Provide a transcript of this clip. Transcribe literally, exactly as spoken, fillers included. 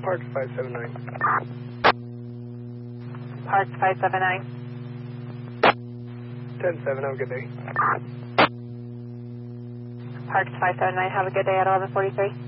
Parks five seven nine. Parks five seven nine. ten seven, have a good day. Parks five seven nine, have a good day at eleven forty-three.